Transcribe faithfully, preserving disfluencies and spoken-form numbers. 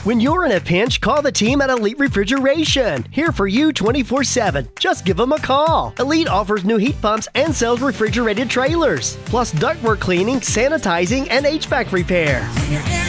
When you're in a pinch, call the team at Elite Refrigeration. Here for you twenty-four seven. Just give them a call. Elite offers new heat pumps and sells refrigerated trailers, plus ductwork cleaning, sanitizing, and H V A C repair.